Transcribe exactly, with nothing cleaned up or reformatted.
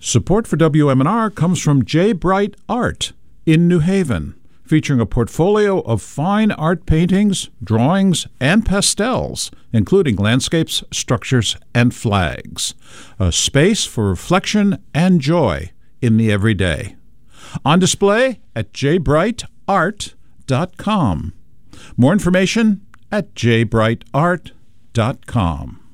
Support for W M N R comes from J. Bright Art in New Haven, featuring a portfolio of fine art paintings, drawings, and pastels, including landscapes, structures, and flags. A space for reflection and joy in the everyday. On display at j bright art dot com. More information at j bright art dot com.